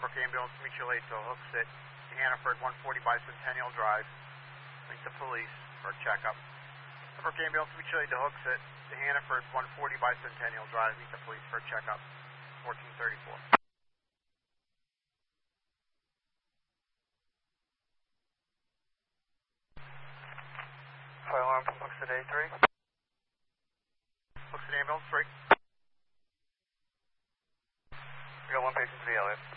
Pembroke Ambulance Mutual Aid to Hooksett, Hannaford, 140 Bicentennial Drive. Meet the police for a checkup. Pembroke Ambulance Mutual Aid to Hooksett, Hannaford, 140 Bicentennial Drive. Meet the police for a checkup. 1434. Fire alarm from Hooksett A3. Hooksett Ambulance 3. We got one patient to the LA.